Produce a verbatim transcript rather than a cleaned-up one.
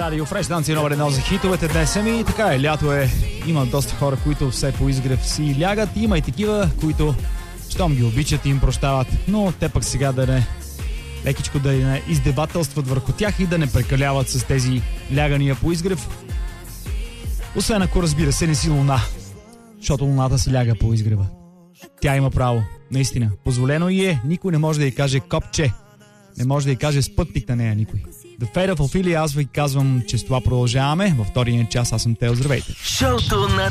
Радио Фреш, станция номер едно за хитовете днес. Ами така е, лято е. Има доста хора, които все по изгрев си лягат. Има и такива, които щом ги обичат и им прощават. Но те пък сега да не лекичко да не издевателстват върху тях и да не прекаляват с тези лягания по изгрев. Освен ако, разбира се, не си луна. Защото луната си ляга по изгрева. Тя има право. Наистина. Позволено и е. Никой не може да й каже копче. Не може да й каже спътник на нея никой. The Fate of Ophelia, аз ви казвам, че с това продължаваме. Във втория час аз съм Тео. Здравейте! Шоуто на